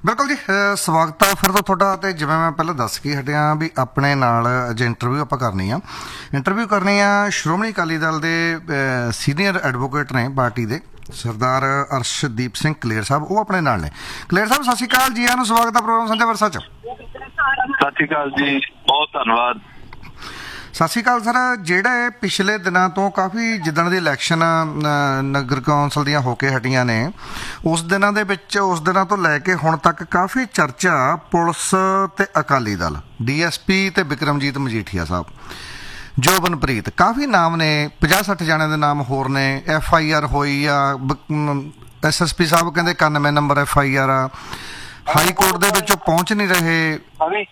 ਬਿਲਕੁਲ ਜੀ, ਸਵਾਗਤ ਹੈ ਫਿਰ ਤੋਂ ਤੁਹਾਡਾ। ਅਤੇ ਜਿਵੇਂ ਮੈਂ ਪਹਿਲਾਂ ਦੱਸ ਕੇ ਹਟਿਆ ਵੀ ਆਪਣੇ ਨਾਲ ਜੇ ਇੰਟਰਵਿਊ ਆਪਾਂ ਕਰਨੀ ਆ ਸ਼੍ਰੋਮਣੀ ਅਕਾਲੀ ਦਲ ਦੇ ਸੀਨੀਅਰ ਐਡਵੋਕੇਟ ਨੇ ਪਾਰਟੀ ਦੇ ਸਰਦਾਰ ਅਰਸ਼ਦੀਪ ਸਿੰਘ ਕਲੇਰ ਸਾਹਿਬ, ਉਹ ਆਪਣੇ ਨਾਲ ਨੇ। ਕਲੇਰ ਸਾਹਿਬ ਸਤਿ ਸ਼੍ਰੀ ਅਕਾਲ ਜੀ, ਆਇਆਂ ਨੂੰ ਸਵਾਗਤ ਹੈ ਪ੍ਰੋਗਰਾਮ ਸਾਂਝਾ ਵਿਰਸਾ 'ਚ। ਸਤਿ ਸ਼੍ਰੀ ਅਕਾਲ ਜੀ, ਬਹੁਤ ਧੰਨਵਾਦ। ਸਤਿ ਸ਼੍ਰੀ ਅਕਾਲ ਸਰ। ਜਿਹੜੇ ਪਿਛਲੇ ਦਿਨਾਂ ਤੋਂ ਕਾਫੀ ਜਿੱਦਣ ਦੀ ਇਲੈਕਸ਼ਨ ਨਗਰ ਕੌਂਸਲ ਦੀਆਂ ਹੋ ਕੇ ਹਟੀਆਂ ਨੇ, ਉਸ ਦਿਨਾਂ ਤੋਂ ਲੈ ਕੇ ਹੁਣ ਤੱਕ ਕਾਫੀ ਚਰਚਾ ਪੁਲਿਸ ਤੇ ਅਕਾਲੀ ਦਲ, DSP ਤੇ ਬਿਕਰਮਜੀਤ ਮਜੀਠੀਆ ਸਾਹਿਬ, ਜੋਬਨਪ੍ਰੀਤ, ਕਾਫੀ ਨਾਮ ਨੇ, 50-60 ਜਾਣਿਆਂ ਦੇ ਨਾਮ ਹੋਰ ਨੇ। FIR ਹੋਈ ਆ, SSP ਸਾਹਿਬ ਕਹਿੰਦੇ 91 ਨੰਬਰ FIR ਆ, ਹਾਈ ਕੋਰਟ ਦੇ ਵਿੱਚ ਪਹੁੰਚ ਨਹੀਂ ਰਹੇ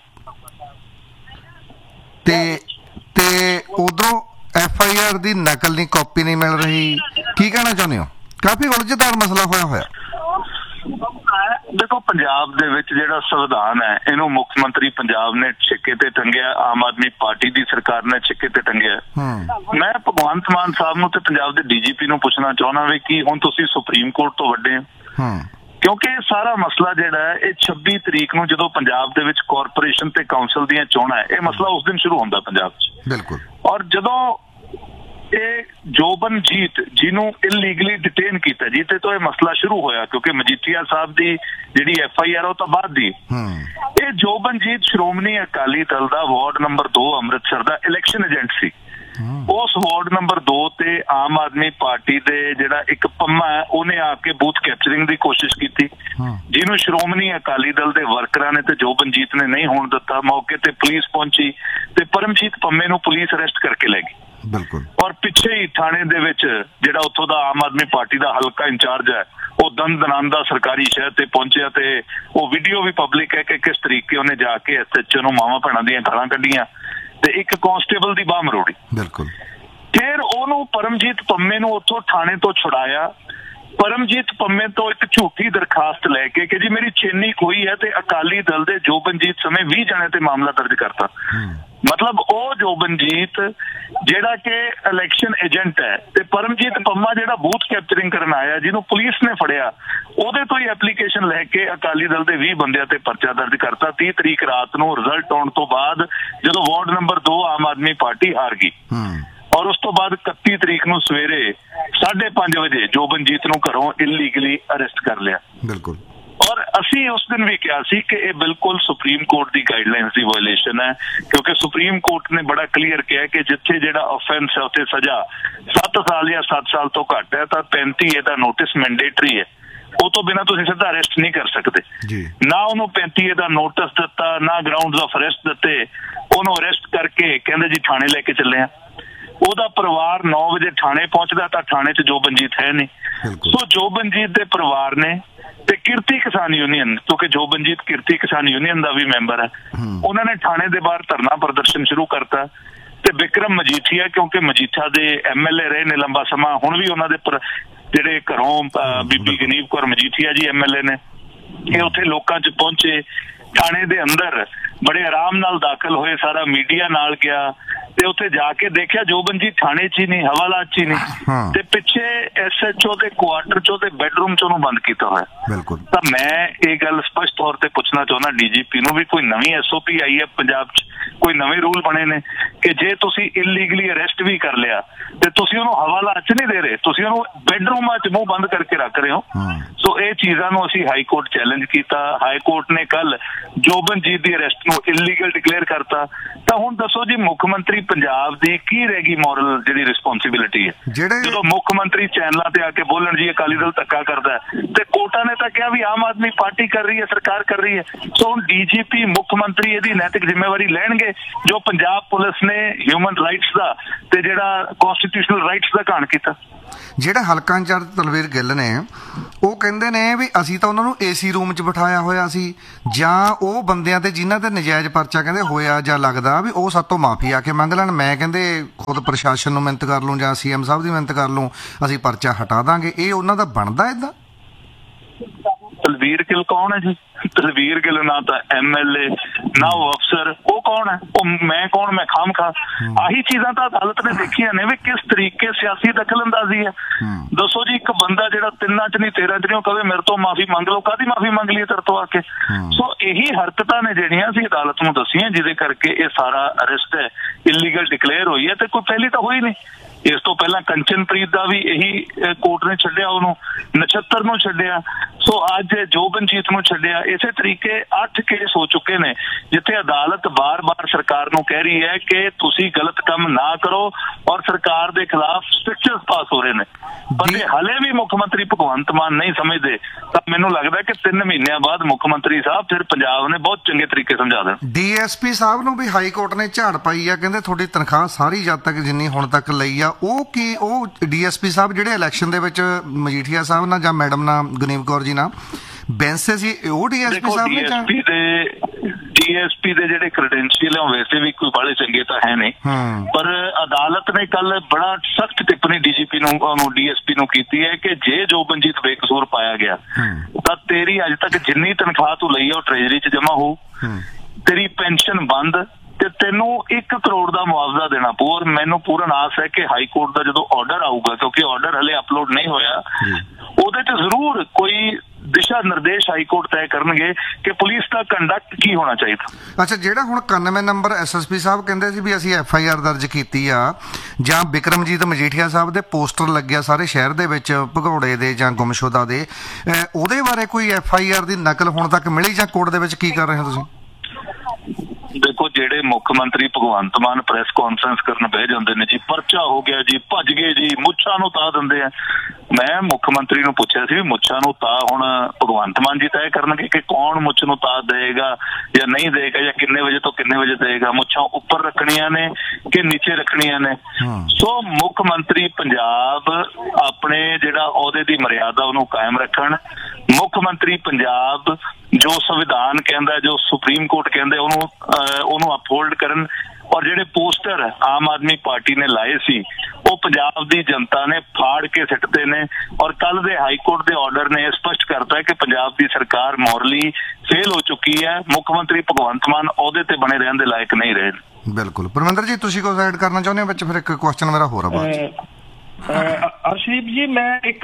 ਤੇ ਉਧਰੋਂ FIR ਦੀ ਨਕਲ ਨਹੀਂ, ਕਾਪੀ ਨਹੀਂ ਮਿਲ ਰਹੀ। ਕੀ ਕਹਿਣਾ ਚਾਹੁੰਦੇ ਹੋ? ਕਾਫੀ ਉਲਝਦਾਰ ਮਸਲਾ ਹੋਇਆ। ਦੇਖੋ, ਪੰਜਾਬ ਦੇ ਵਿੱਚ ਜਿਹੜਾ ਸੰਵਿਧਾਨ ਹੈ, ਇਹਨੂੰ ਮੁੱਖ ਮੰਤਰੀ ਪੰਜਾਬ ਨੇ ਛਿੱਕੇ ਤੇ ਟੰਗਿਆ, ਆਮ ਆਦਮੀ ਪਾਰਟੀ ਦੀ ਸਰਕਾਰ ਨੇ ਛਿੱਕੇ ਤੇ ਟੰਗਿਆ। ਮੈਂ ਭਗਵੰਤ ਮਾਨ ਸਾਹਿਬ ਨੂੰ ਤੇ ਪੰਜਾਬ ਦੇ DGP ਨੂੰ ਪੁੱਛਣਾ ਚਾਹੁੰਦਾ ਵੀ ਕੀ ਹੁਣ ਤੁਸੀਂ ਸੁਪਰੀਮ ਕੋਰਟ ਤੋਂ ਵੱਡੇ ਹੋ? ਕਿਉਂਕਿ ਇਹ ਸਾਰਾ ਮਸਲਾ ਜਿਹੜਾ ਹੈ, ਇਹ 26 ਤਰੀਕ ਨੂੰ ਜਦੋਂ ਪੰਜਾਬ ਦੇ ਵਿੱਚ ਕਾਰਪੋਰੇਸ਼ਨ ਤੇ ਕਾਉਂਸਲ ਦੀਆਂ ਚੋਣਾਂ ਹੈ, ਇਹ ਮਸਲਾ ਉਸ ਦਿਨ ਸ਼ੁਰੂ ਹੁੰਦਾ ਪੰਜਾਬ 'ਚ। ਬਿਲਕੁਲ। ਔਰ ਜਦੋਂ ਇਹ ਜੋਬਨਜੀਤ ਜਿਹਨੂੰ ਇਲੀਗਲੀ ਡਿਟੇਨ ਕੀਤਾ ਜੀ ਤੇ ਤੋਂ ਇਹ ਮਸਲਾ ਸ਼ੁਰੂ ਹੋਇਆ, ਕਿਉਂਕਿ ਮਜੀਠੀਆ ਸਾਹਿਬ ਦੀ ਜਿਹੜੀ FIR ਉਹ ਤਾਂ ਬਾਅਦ ਦੀ। ਇਹ ਜੋਬਨਜੀਤ ਸ਼੍ਰੋਮਣੀ ਅਕਾਲੀ ਦਲ ਦਾ ਵਾਰਡ ਨੰਬਰ 2 ਅੰਮ੍ਰਿਤਸਰ ਦਾ ਇਲੈਕਸ਼ਨ ਏਜੰਟ ਸੀ। ਉਸ ਵਾਰਡ ਨੰਬਰ 2 ਤੇ ਆਮ ਆਦਮੀ ਪਾਰਟੀ ਦੇ ਜਿਹੜਾ ਇੱਕ ਪੰਮਾ ਹੈ, ਉਹਨੇ ਆ ਕੇ ਬੂਥ ਕੈਪਚਰਿੰਗ ਦੀ ਕੋਸ਼ਿਸ਼ ਕੀਤੀ, ਜਿਹਨੂੰ ਸ਼੍ਰੋਮਣੀ ਅਕਾਲੀ ਦਲ ਦੇ ਵਰਕਰਾਂ ਨੇ ਤੇ ਜੋਬਨਜੀਤ ਨੇ ਨਹੀਂ ਹੋਣ ਦਿੱਤਾ। ਮੌਕੇ ਤੇ ਪੁਲਿਸ ਪਹੁੰਚੀ ਤੇ ਪਰਮਜੀਤ ਪੰਮੇ ਨੂੰ ਪੁਲਿਸ ਅਰੈਸਟ ਕਰਕੇ ਲੈ ਗਈ। ਬਿਲਕੁਲ। ਔਰ ਪਿੱਛੇ ਹੀ ਥਾਣੇ ਦੇ ਵਿੱਚ ਜਿਹੜਾ ਉੱਥੋਂ ਦਾ ਆਮ ਆਦਮੀ ਪਾਰਟੀ ਦਾ ਹਲਕਾ ਇੰਚਾਰਜ ਹੈ, ਉਹ ਦੰਦਨਾਂਦਾ ਸਰਕਾਰੀ ਸ਼ਹਿਰ ਤੇ ਪਹੁੰਚਿਆ ਤੇ ਉਹ ਵੀਡੀਓ ਵੀ ਪਬਲਿਕ ਹੈ ਕਿ ਕਿਸ ਤਰੀਕੇ ਉਹਨੇ ਜਾ ਕੇ SHO ਨੂੰ ਮਾਵਾਂ ਭੈਣਾਂ ਦੀਆਂ ਗਾਲਾਂ ਕੱਢੀਆਂ ਤੇ ਇੱਕ ਕਾਂਸਟੇਬਲ ਦੀ ਬਾਹ ਮਰੋੜੀ। ਬਿਲਕੁਲ। ਫਿਰ ਉਹਨੂੰ ਪਰਮਜੀਤ ਪੰਮੇ ਨੂੰ ਉੱਥੋਂ ਥਾਣੇ ਤੋਂ ਛੁਡਾਇਆ। ਪਰਮਜੀਤ ਪੰਮੇ ਤੋਂ ਇੱਕ ਝੂਠੀ ਦਰਖਾਸਤ ਲੈ ਕੇ ਕਿ ਜੀ ਮੇਰੀ ਚੇਨੀ ਖੋਈ ਹੈ ਤੇ ਅਕਾਲੀ ਦਲ ਦੇ ਜੋਬਨਜੀਤ ਸਮੇਂ 20 ਜਣੇ ਤੇ ਮਾਮਲਾ ਦਰਜ ਕਰਤਾ। ਮਤਲਬ ਉਹ ਜੋਬਨਜੀਤ ਜਿਹੜਾ ਕਿ ਇਲੈਕਸ਼ਨ ਏਜੰਟ ਹੈ ਤੇ ਪਰਮਜੀਤ ਪੰਮਾ ਜਿਹੜਾ ਬੂਥ ਕੈਪਚਰਿੰਗ ਕਰਨ ਆਇਆ, ਜਿਹਨੂੰ ਪੁਲਿਸ ਨੇ ਫੜਿਆ, ਉਹਦੇ ਤੋਂ ਹੀ ਐਪਲੀਕੇਸ਼ਨ ਲੈ ਕੇ ਅਕਾਲੀ ਦਲ ਦੇ 20 ਬੰਦਿਆਂ ਤੇ ਪਰਚਾ ਦਰਜ ਕਰਤਾ। 30 ਤਰੀਕ ਰਾਤ ਨੂੰ ਰਿਜ਼ਲਟ ਆਉਣ ਤੋਂ ਬਾਅਦ ਜਦੋਂ ward number 2 Aam Aadmi party ਹਾਰ ਗਈ। ਔਰ ਉਸ ਤੋਂ ਬਾਅਦ 31 ਤਰੀਕ ਨੂੰ ਸਵੇਰੇ 5:30 ਵਜੇ ਜੋਬਨਜੀਤ ਨੂੰ ਘਰੋਂ ਇਲੀਗਲੀ ਅਰੈਸਟ ਕਰ ਲਿਆ। ਬਿਲਕੁਲ। ਔਰ ਅਸੀਂ ਉਸ ਦਿਨ ਵੀ ਕਿਹਾ ਸੀ ਕਿ ਇਹ ਬਿਲਕੁਲ ਸੁਪਰੀਮ ਕੋਰਟ ਦੀ ਗਾਈਡਲਾਈਨਸ ਦੀ ਵਾਇਲੇਸ਼ਨ ਹੈ, ਕਿਉਂਕਿ ਸੁਪਰੀਮ ਕੋਰਟ ਨੇ ਬੜਾ ਕਲੀਅਰ ਕਿਹਾ ਕਿ ਜਿੱਥੇ ਜਿਹੜਾ ਆਫੈਂਸ ਹੈ ਉੱਥੇ ਸਜ਼ਾ 7 ਸਾਲ ਜਾਂ 7 ਸਾਲ ਤੋਂ ਘੱਟ ਹੈ ਤਾਂ 35 ਇਹਦਾ ਨੋਟਿਸ ਮੈਂਡੇਟਰੀ ਹੈ। ਉਹ ਤੋਂ ਬਿਨਾਂ ਤੁਸੀਂ ਸਿੱਧਾ ਅਰੈਸਟ ਨਹੀਂ ਕਰ ਸਕਦੇ। ਨਾ ਉਹਨੂੰ 35 ਦਾ ਨੋਟਿਸ ਦਿੱਤਾ, ਨਾ ਗਰਾਊਂਡਸ ਆਫ ਅਰੈਸਟ ਦਿੱਤੇ, ਉਹਨੂੰ ਅਰੈਸਟ ਕਰਕੇ ਕਹਿੰਦੇ ਜੀ ਥਾਣੇ ਲੈ ਕੇ ਚੱਲੇ ਆ। ਉਹਦਾ ਪਰਿਵਾਰ 9 ਵਜੇ ਥਾਣੇ ਪਹੁੰਚਦਾ ਤਾਂ ਥਾਣੇ 'ਚ ਜੋਬਨਜੀਤ ਹੈ ਨਹੀਂ। ਸੋ ਜੋਬਨਜੀਤ ਦੇ ਪਰਿਵਾਰ ਨੇ ਤੇ ਕਿਰਤੀ ਕਿਸਾਨ ਯੂਨੀਅਨ, ਕਿਉਂਕਿ ਜੋਬਨਜੀਤ ਕਿਰਤੀ ਕਿਸਾਨ ਯੂਨੀਅਨ ਦਾ ਵੀ ਮੈਂਬਰ ਹੈ, ਉਹਨਾਂ ਨੇ ਥਾਣੇ ਦੇ ਬਾਹਰ ਧਰਨਾ ਪ੍ਰਦਰਸ਼ਨ ਸ਼ੁਰੂ ਕਰਤਾ। ਤੇ ਬਿਕਰਮ ਮਜੀਠੀਆ, ਕਿਉਂਕਿ ਮਜੀਠਾ ਦੇ MLA ਰਹੇ ਨੇ ਲੰਬਾ ਸਮਾਂ, ਹੁਣ ਵੀ ਉਹਨਾਂ ਦੇ ਜਿਹੜੇ ਘਰੋਂ ਬੀਬੀ ਗਨੀਵ ਕੌਰ ਮਜੀਠੀਆ ਜੀ MLA ਨੇ, ਇਹ ਉੱਥੇ ਲੋਕਾਂ 'ਚ ਪਹੁੰਚੇ, ਥਾਣੇ ਦੇ ਅੰਦਰ ਬੜੇ ਆਰਾਮ ਨਾਲ ਦਾਖਲ ਹੋਏ, ਸਾਰਾ ਮੀਡੀਆ ਨਾਲ ਗਿਆ ਤੇ ਉੱਥੇ ਜਾ ਕੇ ਦੇਖਿਆ ਜੋਬਨਜੀਤ ਥਾਣੇ 'ਚ ਹੀ ਨਹੀਂ, ਹਵਾਲਾਤ 'ਚ ਹੀ ਨਹੀਂ, ਤੇ ਪਿੱਛੇ SHO ਦੇ ਕੁਆਟਰ 'ਚੋਂ ਤੇ ਬੈਡਰੂਮ 'ਚ ਉਹਨੂੰ ਬੰਦ ਕੀਤਾ ਹੋਇਆ। ਤਾਂ ਮੈਂ ਇਹ ਗੱਲ ਸਪਸ਼ਟ ਤੌਰ ਤੇ ਪੁੱਛਣਾ ਚਾਹੁੰਦਾ DGP ਨੂੰ ਵੀ ਕੋਈ ਨਵੀਂ SOP ਆਈ ਹੈ ਪੰਜਾਬ 'ਚ, ਕੋਈ ਨਵੇਂ ਰੂਲ ਬਣੇ ਨੇ ਕਿ ਜੇ ਤੁਸੀਂ ਇਲੀਗਲੀ ਅਰੈਸਟ ਵੀ ਕਰ ਲਿਆ ਤੇ ਤੁਸੀਂ ਉਹਨੂੰ ਹਵਾਲਾਤ 'ਚ ਨਹੀਂ ਦੇ ਰਹੇ, ਤੁਸੀਂ ਉਹਨੂੰ ਬੈਡਰੂਮਾਂ 'ਚ ਮੂੰਹ ਬੰਦ ਕਰਕੇ ਰੱਖ ਰਹੇ ਹੋ। ਸੋ ਇਹ ਚੀਜ਼ਾਂ ਨੂੰ ਅਸੀਂ ਹਾਈ ਕੋਰਟ ਚੈਲੰਜ ਕੀਤਾ। ਹਾਈ ਕੋਰਟ ਨੇ ਕੱਲ ਜੋਬਨਜੀਤ ਦੀ ਅਰੈਸਟ ਨੂੰ ਇਲੀਗਲ ਡਿਕਲੇਅਰ ਕਰਤਾ। ਤਾਂ ਹੁਣ ਦੱਸੋ ਜੀ, ਮੁੱਖ ਮੰਤਰੀ ਪੰਜਾਬ ਦੀ ਕੀ ਰਹਿ ਗਈ ਮੋਰਲ ਜਿਹੜੀ ਰਿਸਪੌਂਸਿਬਿਲਿਟੀ ਹੈ? ਜਦੋਂ ਮੁੱਖ ਮੰਤਰੀ ਚੈਨਲਾਂ ਤੇ ਆ ਕੇ ਬੋਲਣ ਜੀ ਅਕਾਲੀ ਦਲ ਧੱਕਾ ਕਰਦਾ ਹੈ, ਤੇ ਕੋਰਟਾਂ ਨੇ ਤਾਂ ਕਿਹਾ ਵੀ ਆਮ ਆਦਮੀ ਪਾਰਟੀ ਕਰ ਰਹੀ ਹੈ, ਸਰਕਾਰ ਕਰ ਰਹੀ ਹੈ। ਸੋ ਹੁਣ DGP ਮੁੱਖ ਮੰਤਰੀ ਇਹਦੀ ਨੈਤਿਕ ਜ਼ਿੰਮੇਵਾਰੀ ਲੈਣਗੇ ਜੋ ਪੰਜਾਬ ਪੁਲਿਸ ਨੇ ਹਿਊਮਨ ਰਾਈਟਸ ਦਾ ਤੇ ਜਿਹੜਾ ਕਨਸਟੀਟਿਊਸ਼ਨਲ ਰਾਈਟਸ ਦਾ ਘਾਣ ਕੀਤਾ। ਜਿਹੜਾ ਹਲਕਾ ਇੰਚਾਰਜ ਤਲਵੀਰ ਗਿੱਲ ਨੇ, ਉਹ ਕਹਿੰਦੇ ਨੇ ਵੀ ਅਸੀਂ ਤਾਂ ਉਹਨਾਂ ਨੂੰ AC ਰੂਮ 'ਚ ਬਿਠਾਇਆ ਹੋਇਆ ਸੀ, ਜਾਂ ਉਹ ਬੰਦਿਆਂ ਤੇ ਜਿਨ੍ਹਾਂ ਤੇ ਨਜਾਇਜ਼ ਪਰਚਾ ਕਹਿੰਦੇ ਹੋਇਆ ਜਾਂ ਲੱਗਦਾ ਵੀ ਉਹ ਸਾਤੋਂ ਮਾਫੀ ਆ ਕੇ ਮੰਗ ਲੈਣ। ਮੈਂ ਕਹਿੰਦੇ ਖੁਦ ਪ੍ਰਸ਼ਾਸਨ ਨੂੰ ਮਿਹਨਤ ਕਰ ਲੂੰ ਜਾਂ CM ਸਾਹਿਬ ਦੀ ਮਿਹਨਤ ਕਰ ਲੂੰ, ਅਸੀਂ ਪਰਚਾ ਹਟਾ ਦਾਂਗੇ। ਇਹ ਉਹਨਾਂ ਦਾ ਬਣਦਾ ਏਦਾਂ? ਤਲਵੀਰ ਗਿੱਲ ਕੌਣ ਹੈ ਜੀ? ਤਲਵੀਰ ਗਿੱਲ ਨਾ ਤਾਂ MLA ਨਾ ਉਹ ਅਫਸਰ, ਉਹ ਕੌਣ ਹੈ? ਉਹ ਮੈਂ ਕੌਣ? ਮੈਂ ਖਾਮਖਾ ਆਹੀ ਚੀਜ਼ਾਂ ਤਾਂ ਅਦਾਲਤ ਨੇ ਦੇਖੀਆਂ ਨੇ ਵੀ ਕਿਸ ਤਰੀਕੇ ਸਿਆਸੀ ਦਖਲਅੰਦਾਜ਼ੀ ਹੈ। ਦੱਸੋ ਜੀ, ਇੱਕ ਬੰਦਾ ਜਿਹੜਾ 3 'ਚ ਨਹੀਂ 13 'ਚ ਨਹੀਂ, ਉਹ ਕਵੇ ਮੇਰੇ ਤੋਂ ਮਾਫੀ ਮੰਗ ਲਓ, ਕਾਹਦੀ ਮਾਫੀ ਮੰਗ ਲਈਏ ਤੇਰੇ ਤੋਂ ਆ ਕੇ? ਸੋ ਇਹੀ ਹਰਕਤਾਂ ਨੇ ਜਿਹੜੀਆਂ ਅਸੀਂ ਅਦਾਲਤ ਨੂੰ ਦੱਸੀਆਂ, ਜਿਹਦੇ ਕਰਕੇ ਇਹ ਸਾਰਾ ਅਰੈਸਟ ਹੈ ਇਲੀਗਲ ਡਿਕਲੇਅਰ ਹੋਈ ਹੈ। ਤੇ ਕੋਈ ਪਹਿਲੀ ਤਾਂ ਹੋਈ ਨਹੀਂ। ਇਸ ਤੋਂ ਪਹਿਲਾਂ ਕੰਚਨਪ੍ਰੀਤ ਦਾ ਵੀ ਇਹੀ ਕੋਰਟ ਨੇ ਛੱਡਿਆ, ਉਹਨੂੰ ਨਛੱਤਰ ਨੂੰ ਛੱਡਿਆ, ਸੋ ਅੱਜ ਜੋਬਨਜੀਤ ਨੂੰ ਛੱਡਿਆ। ਇਸੇ ਤਰੀਕੇ 8 ਕੇਸ ਹੋ ਚੁੱਕੇ ਨੇ ਜਿੱਥੇ ਅਦਾਲਤ ਬਾਰ-ਬਾਰ ਸਰਕਾਰ ਨੂੰ ਕਹਿ ਰਹੀ ਹੈ ਕਿ ਤੁਸੀਂ ਗਲਤ ਕੰਮ ਨਾ ਕਰੋ, ਔਰ ਸਰਕਾਰ ਦੇ ਖਿਲਾਫ ਸਟ੍ਰਿਕਚਰਸ ਪਾਸ ਹੋ ਰਹੇ ਨੇ। ਪਰ ਜੇ ਹਲੇ ਵੀ ਮੁੱਖ ਮੰਤਰੀ ਭਗਵੰਤ ਮਾਨ ਨਹੀਂ ਸਮਝਦੇ ਤਾਂ ਮੈਨੂੰ ਲੱਗਦਾ ਕਿ 3 ਮਹੀਨਿਆਂ ਬਾਅਦ ਮੁੱਖ ਮੰਤਰੀ ਸਾਹਿਬ ਫਿਰ ਪੰਜਾਬ ਨੇ ਬਹੁਤ ਚੰਗੇ ਤਰੀਕੇ ਸਮਝਾ ਦੇਣ। DSP ਸਾਹਿਬ ਨੂੰ ਵੀ ਹਾਈ ਕੋਰਟ ਨੇ ਝਾੜ ਪਾਈ ਆ, ਕਹਿੰਦੇ ਤੁਹਾਡੀ ਤਨਖਾਹ ਸਾਰੀ ਜਦ ਤੱਕ ਜਿੰਨੀ ਹੁਣ ਤੱਕ ਲਈ ਆ, ਉਹ DSP ਸਾਹਿਬ ਜਿਹੜੇ ਇਲੈਕਸ਼ਨ ਦੇ ਵਿੱਚ ਮਜੀਠੀਆ ਸਾਹਿਬ ਨਾਲ ਜਾਂ ਮੈਡਮ ਨਾਲ ਗੁਰਨੀਤ ਕੌਰ ਜੀ ਨਾਲ ਬੈਂਸੇ ਸੀ, ਉਹ DSP ਸਾਹਿਬ ਨੇ DSP ਦੇ ਜਿਹੜੇ ਕ੍ਰੈਡੈਂਸ਼ੀਅਲ ਆ ਵੈਸੇ ਵੀ ਕੋਈ ਬੜੇ ਚੰਗੇ ਤਾਂ ਹੈ ਨਹੀਂ, ਪਰ ਅਦਾਲਤ ਨੇ ਕੱਲ ਬੜਾ ਸਖਤ ਟਿੱਪਣੀ DGP ਨੂੰ, ਉਹਨੂੰ DSP ਨੂੰ ਕੀਤੀ ਹੈ ਕਿ ਜੇ ਜੋਬਨਜੀਤ ਬੇਕਸੂਰ ਪਾਇਆ ਗਿਆ ਤਾਂ ਤੇਰੀ ਅੱਜ ਤੱਕ ਜਿੰਨੀ ਤਨਖਾਹ ਤੂੰ ਲਈ ਆ ਉਹ ਟ੍ਰੇਜਰੀ 'ਚ ਜਮ੍ਹਾਂ ਹੋਊ, ਤੇਰੀ ਪੈਨਸ਼ਨ ਬੰਦ, ਤੇ ਤੈਨੂੰ 1 ਕਰੋੜ ਦਾ ਮੁਆਵਜ਼ਾ ਦੇਣਾ ਪਊ। ਔਰ ਮੈਨੂੰ ਪੂਰਨ ਆਸ ਹੈ ਕਿ ਹਾਈ ਕੋਰਟ ਦਾ ਜਦੋਂ ਆਰਡਰ ਆਊਗਾ, ਕਿਉਂਕਿ ਆਰਡਰ ਹਲੇ ਅਪਲੋਡ ਨਹੀਂ ਹੋਇਆ, ਉਹਦੇ 'ਚ ਜ਼ਰੂਰ ਕੋਈ ਦਿਸ਼ਾ ਨਿਰਦੇਸ਼ ਹਾਈ ਕੋਰਟ ਤੈਅ ਕਰਨਗੇ ਕਿ ਪੁਲਿਸ ਦਾ ਕੰਡਕਟ ਕੀ ਹੋਣਾ ਚਾਹੀਦਾ। ਅੱਛਾ, ਜਿਹੜਾ ਹੁਣ 91 ਨੰਬਰ SSP ਸਾਹਿਬ ਕਹਿੰਦੇ ਸੀ ਵੀ ਅਸੀਂ FIR ਦਰਜ ਕੀਤੀ ਆ, ਜਾਂ ਬਿਕਰਮਜੀਤ ਮਜੀਠੀਆ ਸਾਹਿਬ ਦੇ ਪੋਸਟਰ ਲੱਗਿਆ ਸਾਰੇ ਸ਼ਹਿਰ ਦੇ ਵਿੱਚ ਭਗੌੜੇ ਦੇ ਜਾਂ ਗੁੰਮਸ਼ੁਦਾ ਦੇ, ਉਹਦੇ ਬਾਰੇ ਕੋਈ FIR ਦੀ ਨਕਲ ਹੁਣ ਤੱਕ ਮਿਲੀ ਜਾਂ ਕੋਰਟ ਦੇ ਵਿੱਚ ਕੀ ਕਰ ਰਹੇ ਹੋ ਤੁਸੀਂ? ਦੇਖੋ, ਜਿਹੜੇ ਮੁੱਖ ਮੰਤਰੀ ਭਗਵੰਤ ਮਾਨ ਪ੍ਰੈਸ ਕਾਨਫਰੰਸ ਕਰਨ ਬਹਿ ਜਾਂਦੇ ਨੇ ਜੀ, ਪਰਚਾ ਹੋ ਗਿਆ ਜੀ, ਭੱਜ ਗਏ ਜੀ, ਮੁੱਛਾਂ ਨੂੰ ਤਾਂ ਦਿੰਦੇ ਆ। ਮੈਂ ਮੁੱਖ ਮੰਤਰੀ ਨੂੰ ਪੁੱਛਿਆ ਸੀ ਵੀ ਮੁੱਛਾਂ ਨੂੰ ਤਾਂ ਹੁਣ ਭਗਵੰਤ ਮਾਨ ਜੀ ਤੈਅ ਕਰਨਗੇ ਕਿ ਕੌਣ ਮੁੱਛ ਨੂੰ ਤਾਂ ਦੇਗਾ ਜਾਂ ਨਹੀਂ ਦੇਗਾ, ਜਾਂ ਕਿੰਨੇ ਵਜੇ ਤੋਂ ਕਿੰਨੇ ਵਜੇ ਦੇਗਾ, ਮੁੱਛਾਂ ਉੱਪਰ ਰੱਖਣੀਆਂ ਨੇ ਕਿ ਨੀਚੇ ਰੱਖਣੀਆਂ ਨੇ। ਸੋ ਮੁੱਖ ਮੰਤਰੀ ਪੰਜਾਬ ਆਪਣੇ ਜਿਹੜਾ ਅਹੁਦੇ ਦੀ ਮਰਿਆਦਾ ਉਹਨੂੰ ਕਾਇਮ ਰੱਖਣ। ਮੁੱਖ ਮੰਤਰੀ ਪੰਜਾਬ ਜੋ ਸੰਵਿਧਾਨ ਕਹਿੰਦਾ, ਜੋ ਸੁਪਰੀਮ ਕੋਰਟ ਕਹਿੰਦੇ, ਉਹਨੂੰ ਅਪਹੋਲਡ ਕਰਨ। ਔਰ ਜਿਹੜੇ ਪੋਸਟਰ ਆਮ ਆਦਮੀ ਪਾਰਟੀ ਨੇ ਲਾਏ ਸੀ ਉਹ ਪੰਜਾਬ ਦੀ ਜਨਤਾ ਨੇ ਫਾੜ ਕੇ ਸਿੱਟਦੇ ਨੇ। ਔਰ ਕੱਲ ਦੇ ਹਾਈ ਕੋਰਟ ਦੇ ਆਰਡਰ ਨੇ ਇਹ ਸਪਸ਼ਟ ਕਰਤਾ ਕਿ ਪੰਜਾਬ ਦੀ ਸਰਕਾਰ ਮੋਰਲੀ ਫੇਲ ਹੋ ਚੁੱਕੀ ਹੈ। ਮੁੱਖ ਮੰਤਰੀ ਭਗਵੰਤ ਮਾਨ ਅਹੁਦੇ ਤੇ ਬਣੇ ਰਹਿਣ ਦੇ ਲਾਇਕ ਨਹੀਂ ਰਹੇ। ਬਿਲਕੁਲ। ਪਰਮਿੰਦਰ ਜੀ, ਤੁਸੀਂ ਕੋਈ ਐਡ ਕਰਨਾ ਚਾਹੁੰਦੇ ਹੋ ਵਿੱਚ? ਫਿਰ ਇੱਕ ਕੁਐਸਚਨ ਮੇਰਾ ਹੋਰ ਆ ਬਾਅਦ। ਅਰਸ਼ਦੀਪ ਜੀ, ਮੈਂ ਇੱਕ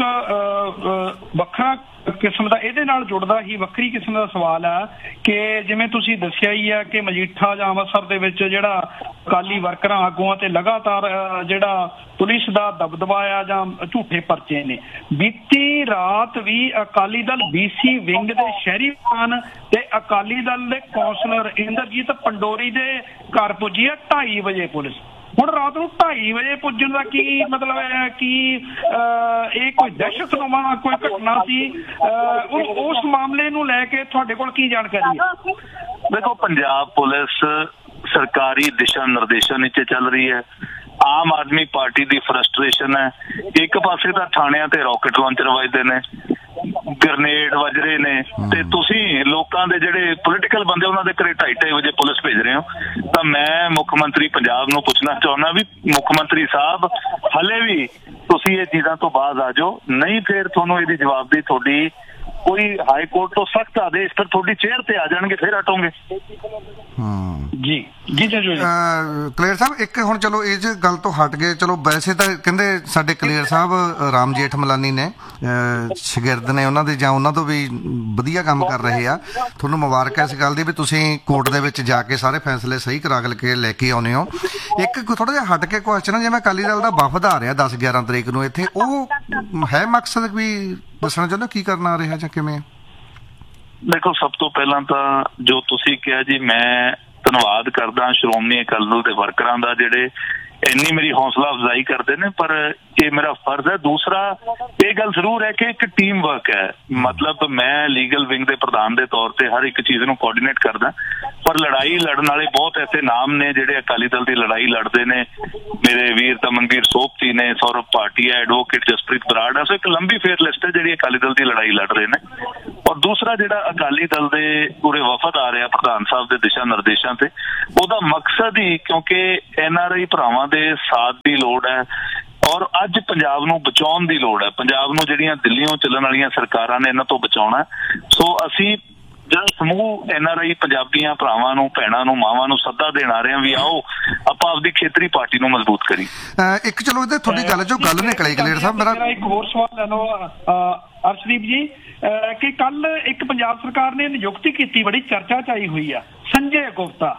ਵੱਖਰਾ ਕਿਸਮ ਦਾ ਇਹਦੇ ਨਾਲ ਜੁੜਦਾ ਹੀ ਵੱਖਰੀ ਕਿਸਮ ਦਾ ਸਵਾਲ ਆ ਕਿ ਜਿਵੇਂ ਤੁਸੀਂ ਦੱਸਿਆ ਹੀ ਆ ਕਿ ਮਜੀਠਾ ਜਾਂ ਅੰਮ੍ਰਿਤਸਰ ਦੇ ਵਿੱਚ ਜਿਹੜਾ ਅਕਾਲੀ ਵਰਕਰਾਂ ਆਗੂਆਂ ਤੇ ਲਗਾਤਾਰ ਜਿਹੜਾ ਪੁਲਿਸ ਦਾ ਦਬਦਬਾ ਆ ਜਾਂ ਝੂਠੇ ਪਰਚੇ ਨੇ, ਬੀਤੀ ਰਾਤ ਵੀ ਅਕਾਲੀ ਦਲ BC ਵਿੰਗ ਦੇ ਸ਼ਹਿਰੀ ਪ੍ਰਧਾਨ ਤੇ ਅਕਾਲੀ ਦਲ ਦੇ ਕੌਂਸਲਰ ਇੰਦਰਜੀਤ ਪੰਡੋਰੀ ਦੇ ਘਰ ਪੁੱਜੀ ਆ 2:30 ਵਜੇ ਪੁਲਿਸ। ਹੁਣ ਰਾਤ ਨੂੰ 2:30 ਵਜੇ ਪੁੱਜਣ ਦਾ ਕੀ ਮਤਲਬ ਹੈ? ਕਿ ਇਹ ਕੋਈ ਦਹਿਸ਼ਤਨੁਮਾ ਕੋਈ ਘਟਨਾ ਸੀ? ਉਸ ਮਾਮਲੇ ਨੂੰ ਲੈ ਕੇ ਤੁਹਾਡੇ ਕੋਲ ਕੀ ਜਾਣਕਾਰੀ ਹੈ? ਦੇਖੋ, ਪੰਜਾਬ ਪੁਲਿਸ ਸਰਕਾਰੀ ਦਿਸ਼ਾ ਨਿਰਦੇਸ਼ਾਂ ਨੀਚੇ ਚੱਲ ਰਹੀ ਹੈ। ਆਮ ਆਦਮੀ ਪਾਰਟੀ ਦੀ ਫਰਸਟ੍ਰੇਸ਼ਨ ਹੈ। ਇੱਕ ਪਾਸੇ ਤਾਂ ਥਾਣਿਆਂ ਤੇ ਰਾਕਟ ਲਾਂਚਰ ਵੱਜਦੇ ਨੇ, ਗ੍ਰਨੇਡ ਵੱਜ ਰਹੇ ਨੇ, ਤੇ ਤੁਸੀਂ ਲੋਕਾਂ ਦੇ ਜਿਹੜੇ ਪੋਲੀਟੀਕਲ ਬੰਦੇ ਉਹਨਾਂ ਦੇ ਘਰੇ 2:30 ਵਜੇ ਪੁਲਿਸ ਭੇਜ ਰਹੇ ਹੋ। ਤਾਂ ਮੈਂ ਮੁੱਖ ਮੰਤਰੀ ਪੰਜਾਬ ਨੂੰ ਪੁੱਛਣਾ ਚਾਹੁੰਦਾ ਵੀ ਮੁੱਖ ਮੰਤਰੀ ਸਾਹਿਬ ਹਲੇ ਵੀ ਤੁਸੀਂ ਇਹ ਚੀਜ਼ਾਂ ਤੋਂ ਬਾਅਦ ਆ ਜਾਓ, ਨਹੀਂ ਫਿਰ ਤੁਹਾਨੂੰ ਇਹਦੀ ਜਵਾਬਦੇਹੀ ਤੁਹਾਡੀ ਕੋਈ ਹਾਈ ਕੋਰਟ ਤੋਂ ਸਖਤ ਆਦੇਸ਼ ਫਿਰ ਤੁਹਾਡੀ ਚੇਅਰ ਤੇ ਆ ਜਾਣਗੇ, ਫਿਰ ਹਟੋਗੇ। ਜੀ ਜੀ ਜੀ ਕਲੀਅਰ ਸਾਹਿਬ, ਇੱਕ ਹੁਣ ਚਲੋ ਇਸ ਗੱਲ ਤੋਂ ਹਟ ਗਏ, ਚਲੋ ਵੈਸੇ ਤਾਂ ਕਹਿੰਦੇ ਸਾਡੇ ਕਲੀਅਰ ਸਾਹਿਬ ਰਾਮ ਜੇਠ ਮਲਾਨੀ ਨੇ ਸ਼ਾਗਿਰਦ ਨੇ ਉਹਨਾਂ ਦੇ, ਜਾਂ ਉਹਨਾਂ ਤੋਂ ਵੀ ਵਧੀਆ ਕੰਮ ਕਰ ਰਹੇ ਆ। ਤੁਹਾਨੂੰ ਮੁਬਾਰਕ ਹੈ ਇਸ ਗੱਲ ਦੀ ਵੀ ਤੁਸੀਂ ਕੋਰਟ ਦੇ ਵਿੱਚ ਜਾ ਕੇ ਸਾਰੇ ਫੈਸਲੇ ਸਹੀ ਕਰਾ ਕੇ ਲੈ ਕੇ ਆਉਂਦੇ ਹੋ। ਇੱਕ ਥੋੜਾ ਜਿਹਾ ਹਟ ਕੇ ਕੁਐਸਚਨ, ਜਿਵੇਂ ਅਕਾਲੀ ਦਲ ਦਾ ਵਫਦ ਆ ਰਿਹਾ 10-11 ਤਰੀਕ ਨੂੰ ਇੱਥੇ, ਉਹ ਹੈ ਮਕਸਦ ਵੀ ਦੱਸਣਾ ਚਾਹੁੰਦਾ ਕੀ ਕਰਨਾ ਆ ਰਿਹਾ ਜਾਂ ਕਿਵੇਂ? ਦੇਖੋ, ਸਭ ਤੋਂ ਪਹਿਲਾਂ ਤਾਂ ਜੋ ਤੁਸੀਂ ਕਿਹਾ ਜੀ, ਮੈਂ ਧੰਨਵਾਦ ਕਰਦਾ ਸ਼੍ਰੋਮਣੀ ਅਕਾਲੀ ਦਲ ਦੇ ਵਰਕਰਾਂ ਦਾ ਜਿਹੜੇ ਇੰਨੀ ਮੇਰੀ ਹੌਸਲਾ ਅਫਜ਼ਾਈ ਕਰਦੇ ਨੇ, ਪਰ ਇਹ ਮੇਰਾ ਫਰਜ਼ ਹੈ। ਦੂਸਰਾ, ਇਹ ਗੱਲ ਜ਼ਰੂਰ ਹੈ ਕਿ ਇੱਕ ਟੀਮ ਵਰਕ ਹੈ। ਮਤਲਬ ਮੈਂ ਲੀਗਲ ਵਿੰਗ ਦੇ ਪ੍ਰਧਾਨ ਦੇ ਤੌਰ ਤੇ ਹਰ ਇੱਕ ਚੀਜ਼ ਨੂੰ ਕੋਆਰਡੀਨੇਟ ਕਰਦਾ, ਪਰ ਲੜਾਈ ਲੜਨ ਵਾਲੇ ਬਹੁਤ ਐਸੇ ਨਾਮ ਨੇ ਜਿਹੜੇ ਅਕਾਲੀ ਦਲ ਦੀ ਲੜਾਈ ਲੜਦੇ ਨੇ। ਮੇਰੇ ਵੀਰ ਦਮਨਵੀਰ ਸੋਪਤੀ ਨੇ, ਸੌਰਵ ਭਾਟੀਆ, ਐਡਵੋਕੇਟ ਜਸਪ੍ਰੀਤ ਬਰਾੜ। ਸੋ ਇੱਕ ਲੰਬੀ ਫੇਅਰ ਲਿਸਟ ਹੈ ਜਿਹੜੀ ਅਕਾਲੀ ਦਲ ਦੀ ਲੜਾਈ ਲੜ ਰਹੇ ਨੇ। ਔਰ ਦੂਸਰਾ, ਜਿਹੜਾ ਅਕਾਲੀ ਦਲ ਦੇ ਪੂਰੇ ਵਫਦ ਆ ਰਿਹਾ ਪ੍ਰਧਾਨ ਸਾਹਿਬ ਦੇ ਦਿਸ਼ਾ ਨਿਰਦੇਸ਼ਾਂ ਤੇ, ਉਹਦਾ ਮਕਸਦ ਹੀ, ਕਿਉਂਕਿ NRI ਭਰਾਵਾਂ ਦੇ ਸਾਥ ਦੀ ਲੋੜ ਹੈ ਔਰ ਅੱਜ ਪੰਜਾਬ ਨੂੰ ਬਚਾਉਣ ਦੀ ਲੋੜ ਹੈ। ਪੰਜਾਬ ਨੂੰ ਜਿਹੜੀਆਂ ਦਿੱਲੀੋਂ ਚੱਲਣ ਵਾਲੀਆਂ ਸਰਕਾਰਾਂ ਨੇ ਇਹਨਾਂ ਤੋਂ ਬਚਾਉਣਾ। ਸੋ ਅਸੀਂ ਜਿਹੜਾ ਸਮੂਹ NRI ਪੰਜਾਬੀਆਂ ਭਰਾਵਾਂ ਨੂੰ, ਭੈਣਾਂ ਨੂੰ, ਮਾਵਾਂ ਨੂੰ ਸੱਦਾ ਦੇਣ ਆ ਰਹੇ ਹਾਂ ਵੀ ਆਓ ਆਪਾਂ ਆਪਦੀ ਖੇਤਰੀ ਪਾਰਟੀ ਨੂੰ ਮਜ਼ਬੂਤ ਕਰੀ। ਇੱਕ ਚਲੋ ਇਹਦੇ ਤੁਹਾਡੀ ਗੱਲ ਚੋਂ ਗੱਲ ਨਿਕਲੀ ਕਲੇਰ ਸਾਹਿਬ, ਮੇਰਾ ਇੱਕ ਹੋਰ ਸਵਾਲ ਲੈ ਲਓ ਅਰਸ਼ਦੀਪ ਜੀ, ਕਿ ਕੱਲ ਇੱਕ ਪੰਜਾਬ ਸਰਕਾਰ ਨੇ ਨਿਯੁਕਤੀ ਕੀਤੀ, ਬੜੀ ਚਰਚਾ ਚ ਆਈ ਹੋਈ ਆ, ਸੰਜੇ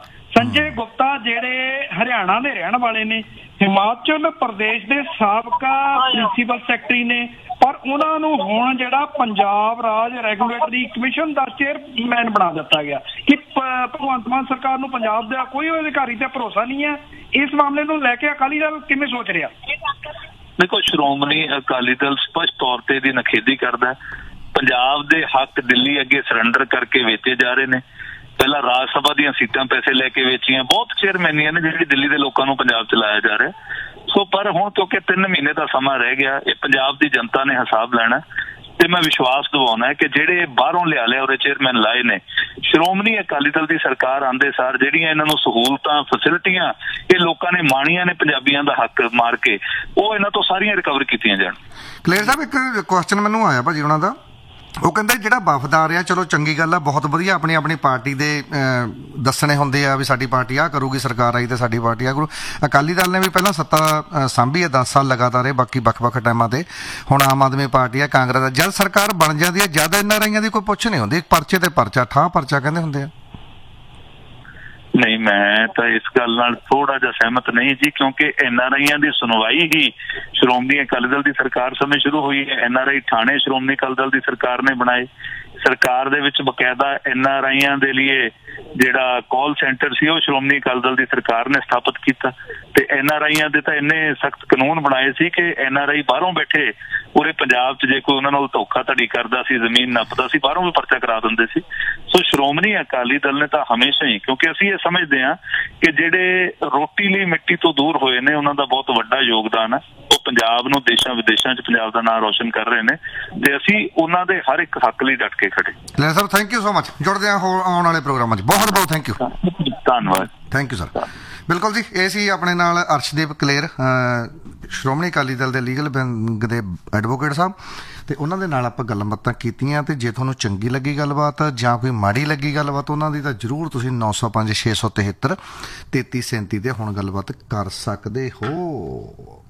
ਗੁਪਤਾ ਜਿਹੜੇ ਹਰਿਆਣਾ ਦੇ ਰਹਿਣ ਵਾਲੇ ਨੇ, ਹਿਮਾਚਲ ਪ੍ਰਦੇਸ਼ ਦੇ ਸਾਬਕਾ ਪ੍ਰਿੰਸੀਪਲ ਸੈਕਟਰੀ ਨੇ, ਪਰ ਉਹਨਾਂ ਨੂੰ ਹੁਣ ਜਿਹੜਾ ਪੰਜਾਬ ਰਾਜ ਰੈਗੂਲੇਟਰੀ ਕਮਿਸ਼ਨ ਦਾ ਚੇਅਰਮੈਨ ਬਣਾ ਦਿੱਤਾ ਗਿਆ। ਕਿ ਭਗਵੰਤ ਮਾਨ ਸਰਕਾਰ ਨੂੰ ਪੰਜਾਬ ਦਾ ਕੋਈ ਅਧਿਕਾਰੀ ਤੇ ਭਰੋਸਾ ਨਹੀਂ ਹੈ। ਇਸ ਮਾਮਲੇ ਨੂੰ ਲੈ ਕੇ ਅਕਾਲੀ ਦਲ ਕਿਵੇਂ ਸੋਚ ਰਿਹਾ? ਦੇਖੋ, ਸ਼੍ਰੋਮਣੀ ਅਕਾਲੀ ਦਲ ਸਪਸ਼ਟ ਤੌਰ ਤੇ ਇਹਦੀ ਨਿਖੇਧੀ ਕਰਦਾ। ਪੰਜਾਬ ਦੇ ਹੱਕ ਦਿੱਲੀ ਅੱਗੇ ਸਰੈਂਡਰ ਕਰਕੇ ਵੇਚੇ ਜਾ ਰਹੇ ਨੇ। ਪਹਿਲਾਂ ਰਾਜ ਸਭਾ ਦੀਆਂ ਸੀਟਾਂ ਪੈਸੇ ਲੈ ਕੇ ਵੇਚੀਆਂ, ਬਹੁਤ ਚੇਅਰਮੈਨੀਆਂ ਨੇ ਜਿਹੜੀ ਦਿੱਲੀ ਦੇ ਲੋਕਾਂ ਨੂੰ ਪੰਜਾਬ ਚ ਲਾਇਆ ਜਾ ਰਿਹਾ। ਸੋ ਪਰ ਹੁਣ ਕਿਉਂਕਿ 3 ਮਹੀਨੇ ਦਾ ਸਮਾਂ ਰਹਿ ਗਿਆ, ਇਹ ਪੰਜਾਬ ਦੀ ਜਨਤਾ ਨੇ ਹਿਸਾਬ ਲੈਣਾ ਤੇ ਮੈਂ ਵਿਸ਼ਵਾਸ ਦਿਵਾਉਣਾ ਕਿ ਜਿਹੜੇ ਬਾਹਰੋਂ ਲਿਆ ਉਹਦੇ ਚੇਅਰਮੈਨ ਲਾਏ ਨੇ, ਸ਼੍ਰੋਮਣੀ ਅਕਾਲੀ ਦਲ ਦੀ ਸਰਕਾਰ ਆਉਂਦੇ ਸਾਰ ਜਿਹੜੀਆਂ ਇਹਨਾਂ ਨੂੰ ਸਹੂਲਤਾਂ, ਫੈਸਿਲਿਟੀਆਂ ਇਹ ਲੋਕਾਂ ਨੇ ਮਾਣੀਆਂ ਨੇ ਪੰਜਾਬੀਆਂ ਦਾ ਹੱਕ ਮਾਰ ਕੇ, ਉਹ ਇਹਨਾਂ ਤੋਂ ਸਾਰੀਆਂ ਰਿਕਵਰ ਕੀਤੀਆਂ ਜਾਣ। ਕਲੇਰ ਸਾਹਿਬ, ਇੱਕ ਕੁਐਸਚਨ ਮੈਨੂੰ ਆਇਆ ਭਾਜੀ ਉਹਨਾਂ ਦਾ, ਉਹ ਕਹਿੰਦੇ ਜਿਹੜਾ ਵਫਦ ਆ ਰਿਹਾ, ਚਲੋ ਚੰਗੀ ਗੱਲ ਆ, ਬਹੁਤ ਵਧੀਆ, ਆਪਣੀ ਪਾਰਟੀ ਦੇ ਦੱਸਣੇ ਹੁੰਦੇ ਆ ਵੀ ਸਾਡੀ ਪਾਰਟੀ ਆਹ ਕਰੂਗੀ, ਸਰਕਾਰ ਆਈ ਤੇ ਸਾਡੀ ਪਾਰਟੀ ਆਹ ਕਰੂ। ਅਕਾਲੀ ਦਲ ਨੇ ਵੀ ਪਹਿਲਾਂ ਸੱਤਾ ਸਾਂਭੀ ਹੈ 10 ਸਾਲ ਲਗਾਤਾਰ, ਬਾਕੀ ਵੱਖ-ਵੱਖ ਟਾਈਮਾਂ ਤੇ। ਹੁਣ ਆਮ ਆਦਮੀ ਪਾਰਟੀ ਆ, ਕਾਂਗਰਸ ਆ, ਜਦ ਸਰਕਾਰ ਬਣ ਜਾਂਦੀ ਹੈ ਜਦ NRIਆਂ ਦੀ ਕੋਈ ਪੁੱਛ ਨਹੀਂ ਹੁੰਦੀ, ਪਰਚੇ ਤੇ ਪਰਚਾ, ਠਾਹ ਪਰਚਾ ਕਹਿੰਦੇ ਹੁੰਦੇ ਆ। ਨਹੀਂ, ਮੈਂ ਤਾਂ ਇਸ ਗੱਲ ਨਾਲ ਥੋੜਾ ਜਿਹਾ ਸਹਿਮਤ ਨਹੀਂ ਜੀ, ਕਿਉਂਕਿ NRIਆਂ ਦੀ ਸੁਣਵਾਈ ਹੀ ਸ਼੍ਰੋਮਣੀ ਅਕਾਲੀ ਦਲ ਦੀ ਸਰਕਾਰ ਸਮੇਂ ਸ਼ੁਰੂ ਹੋਈ ਹੈ। NRI ਥਾਣੇ ਸ਼੍ਰੋਮਣੀ ਅਕਾਲੀ ਦਲ ਦੀ ਸਰਕਾਰ ਨੇ ਬਣਾਏ। ਸਰਕਾਰ ਦੇ ਵਿੱਚ ਬਕਾਇਦਾ NRIਆਂ ਦੇ ਲਈ ਜਿਹੜਾ ਕਾਲ ਸੈਂਟਰ ਸੀ ਉਹ ਸ਼੍ਰੋਮਣੀ ਅਕਾਲੀ ਦਲ ਦੀ ਸਰਕਾਰ ਨੇ ਸਥਾਪਿਤ ਕੀਤਾ। ਤੇ NRIਆਂ ਦੇ ਤਾਂ ਇੰਨੇ ਸਖਤ ਕਾਨੂੰਨ ਬਣਾਏ ਸੀ ਕਿ NRI ਬਾਹਰੋਂ ਬੈਠੇ ਪੂਰੇ ਪੰਜਾਬ 'ਚ ਜੇ ਕੋਈ ਉਹਨਾਂ ਨਾਲ ਧੋਖਾਧੜੀ ਕਰਦਾ ਸੀ, ਜ਼ਮੀਨ ਨੱਪਦਾ ਸੀ, ਬਾਹਰੋਂ ਵੀ ਪਰਚਾ ਕਰਾ ਦਿੰਦੇ ਸੀ। ਸੋ ਸ਼੍ਰੋਮਣੀ ਅਕਾਲੀ ਦਲ ਨੇ ਤਾਂ ਹਮੇਸ਼ਾ ਹੀ, ਕਿਉਂਕਿ ਅਸੀਂ ਇਹ ਸਮਝਦੇ ਹਾਂ ਕਿ ਜਿਹੜੇ ਰੋਟੀ ਲਈ ਮਿੱਟੀ ਤੋਂ ਦੂਰ ਹੋਏ ਨੇ ਉਹਨਾਂ ਦਾ ਬਹੁਤ ਵੱਡਾ ਯੋਗਦਾਨ ਹੈ। ਉਹ ਪੰਜਾਬ ਨੂੰ ਦੇਸ਼ਾਂ ਵਿਦੇਸ਼ਾਂ 'ਚ ਪੰਜਾਬ ਦਾ ਨਾਂ ਰੋਸ਼ਨ ਕਰ ਰਹੇ ਨੇ ਤੇ ਅਸੀਂ ਉਹਨਾਂ ਦੇ ਹਰ ਇੱਕ ਹੱਕ ਲਈ ਡਟ ਕੇ ਖੜੇ। ਲੈ sir, thank you so much. ਜੁੜਦੇ ਹਾਂ ਆਉਣ ਵਾਲੇ ਪ੍ਰੋਗਰਾਮਾਂ 'ਚ। ਬਹੁਤ ਬਹੁਤ ਥੈਂਕ ਯੂ। ਧੰਨਵਾਦ। Thank you sir. ਬਿਲਕੁਲ ਜੀ, ਇਹ ਸੀ ਆਪਣੇ ਨਾਲ ਅਰਸ਼ਦੀਪ ਕਲੇਰ, ਸ਼੍ਰੋਮਣੀ ਅਕਾਲੀ ਦਲ ਦੇ ਲੀਗਲ ਵਿੰਗ ਦੇ ਐਡਵੋਕੇਟ ਸਾਹਿਬ, ਤੇ ਉਹਨਾਂ ਦੇ ਨਾਲ ਆਪਾਂ ਗੱਲਬਾਤਾਂ ਕੀਤੀਆਂ। ਤੇ ਜੇ ਤੁਹਾਨੂੰ ਚੰਗੀ ਲੱਗੀ ਗੱਲਬਾਤ ਜਾਂ ਕੋਈ ਮਾੜੀ ਲੱਗੀ ਗੱਲਬਾਤ ਉਹਨਾਂ ਦੀ, ਤਾਂ ਜ਼ਰੂਰ ਤੁਸੀਂ 905 673 3337 ਤੇ ਹੁਣ ਗੱਲਬਾਤ ਕਰ ਸਕਦੇ ਹੋ।